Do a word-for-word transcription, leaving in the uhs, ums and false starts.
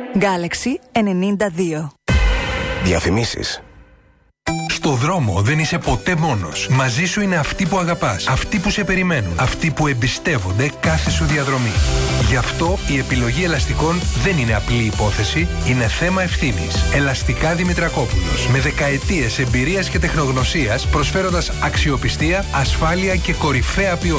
Galaxy ενενήντα δύο. Διαφημίσεις. Στο δρόμο δεν είσαι ποτέ μόνος. Μαζί σου είναι αυτοί που αγαπάς, αυτοί που σε περιμένουν, αυτοί που εμπιστεύονται κάθε σου διαδρομή. Γι' αυτό η επιλογή ελαστικών δεν είναι απλή υπόθεση, είναι θέμα ευθύνης. Ελαστικά Δημητρακόπουλος. Με δεκαετίες εμπειρίας και τεχνογνωσίας, προσφέροντας αξιοπιστία, ασφάλεια και κορυφαία ποιότητα.